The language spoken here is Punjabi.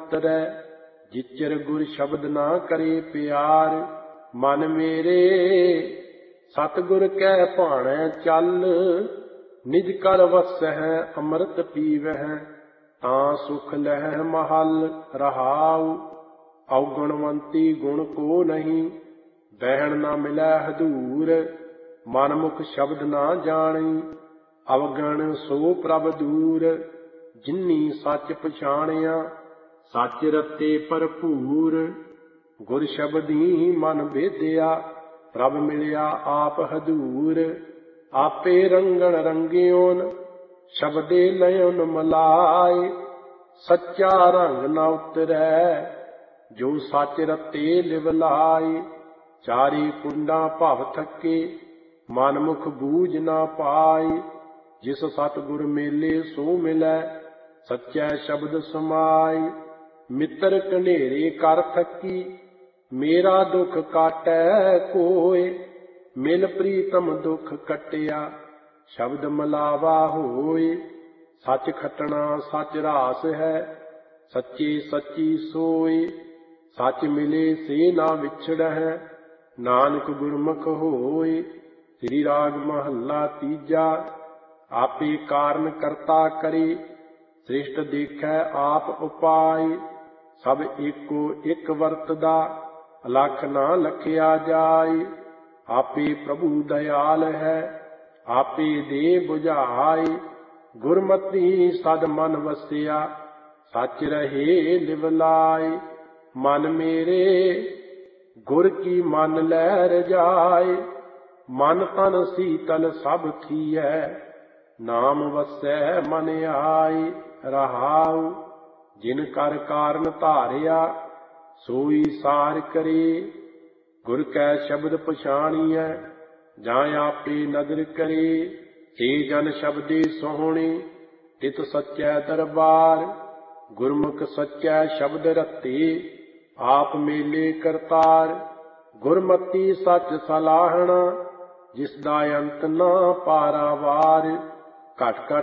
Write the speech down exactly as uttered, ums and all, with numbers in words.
ਉਤਰੈ। ਜਿਚਰ ਗੁਰ ਸ਼ਬਦ ਨਾ ਕਰੇ ਪਿਆਰ। ਮਨ ਮੇਰੇ ਸਤਿਗੁਰ ਕੈ ਭਾਣੈ ਚੱਲ। ਨਿਜ ਕਰ ਵਸਹਿ ਅੰਮ੍ਰਿਤ ਪੀਵਹਿ। ਤਾਂ ਸੁਖ ਲਹਿ ਮਹਲ ਰਹਾਉ। ਔਗੁਣਵੰਤੀ ਗੁਣ ਕੋ ਨਹੀਂ। ਬਹਿਣ ਨਾ ਮਿਲੈ ਹਦੂਰ। ਮਨ ਮੁਖ ਸ਼ਬਦ ਨਾ ਜਾਣੀ। ਅਵਗਣ ਸੋ ਪ੍ਰਭ ਦੂਰ। ਜਿਨੀ ਸੱਚ ਪਛਾਣਿਆ ਸੱਚ ਰਤੇ ਭਰਪੂਰ। ਗੁਰ ਸ਼ਬਦੀ ਮਨ ਭੇਦਿਆ ਪ੍ਰਭ ਮਿਲਿਆ ਆਪ ਹਦੂਰ। ਆਪੇ ਰੰਗਣ ਰੰਗਿਓਨ ਸ਼ਬਦੇ ਲਇਓਨ ਮਲਾਏ। ਸੱਚਾ ਰੰਗ ਨ ਉਤਰੈ ਜੋ ਸੱਚ ਰਤੇ ਲਿਵ ਲਾਏ। ਚਾਰੀ ਕੁੰਡਾਂ ਭਵ ਥਕੇ ਮਨ ਮੁਖ ਬੂਝ ਨਾ ਪਾਏ। ਜਿਸ ਸਤਿਗੁਰ ਮੇਲੇ ਸੋ ਮਿਲੈ ਸੱਚੈ ਸ਼ਬਦ ਸਮਾਏ। ਮਿੱਤਰ ਕਨੇਰੇ ਕਰ ਥਕੀ ਮੇਰਾ ਦੁੱਖ ਕਾਟੈ ਕੋਇ। ਮਿਲ ਪ੍ਰੀਤਮ ਦੁੱਖ ਕਟਿਆ ਸ਼ਬਦ ਮਲਾਵਾ ਹੋਇ। ਸੱਚ ਖਟਣਾ ਸੱਚ ਰਾਸ ਹੈ ਸੱਚੇ ਸੱਚੀ ਸੋਇ। ਸੱਚ ਮਿਲੇ ਸੇ ਨਾ ਵਿਛੜਹਿ ਨਾਨਕ ਗੁਰਮੁਖ ਹੋਇ। ਸ੍ਰੀ ਰਾਗ ਮਹੱਲਾ ਤੀਜਾ। ਆਪੇ ਕਾਰਨ ਕਰਤਾ ਕਰੇ ਸ੍ਰਿਸ਼ਟ ਦੇਖੈ ਆਪ ਉਪਾਇ। ਸਭ ਏਕੋ ਇੱਕ ਵਰਤਦਾ ਅਲਖ ਨਾ ਲਖਿਆ ਜਾਇ। ਆਪੇ ਪ੍ਰਭੂ ਦਇਆਲ ਹੈ ਆਪੇ ਦੇ ਬੁਝਾਇ। ਗੁਰਮਤਿ ਸਦ ਮਨ ਵਸਿਆ ਸੱਚ ਰਹੇ ਲਿਵ ਲਾਇ। ਮਨ ਮੇਰੇ ਗੁਰ ਕੀ ਮਨ ਲੈ ਰਜਾਇ। ਮਨ ਤਨ ਸੀਤਲ ਸਭ ਥੀਐ ਨਾਮ ਵਸੈ ਮਨ ਆਇ। ਰਹਾਉ ਜਿਨ ਕਰ ਕਾਰਨ ਧਾਰਿਆ ਸੋਈ ਸਾਰ ਕਰੇ। ਗੁਰ ਕੈ ਸ਼ਬਦ ਪਛਾਣੀਐ ਜਾਂ ਆਪੇ ਨਦਰ ਕਰੇ। ਸੇ ਜਨ ਸ਼ਬਦੇ ਸੋਹਣੇ ਤਿਤ ਸੱਚੈ ਦਰਬਾਰ। ਗੁਰਮੁਖ ਸੱਚੈ ਸ਼ਬਦ ਰਤੇ ਆਪ ਮੇਲੇ ਕਰਤਾਰ। ਗੁਰਮਤਿ ਸੱਚ ਸਲਾਹਣਾ ਜਿਸ ਦਾ ਅੰਤ ਨਾ ਪਾਰਾਵਾਰ। ਘਟ ਘਟ